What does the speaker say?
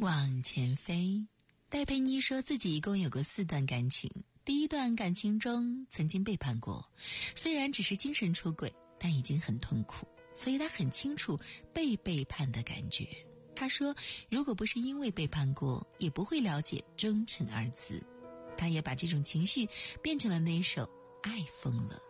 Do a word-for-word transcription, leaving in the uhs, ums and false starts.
往前飞。戴佩妮说自己一共有过四段感情，第一段感情中曾经背叛过，虽然只是精神出轨，但已经很痛苦，所以她很清楚被背叛的感觉。她说如果不是因为背叛过，也不会了解忠诚二字。她也把这种情绪变成了那首爱疯了。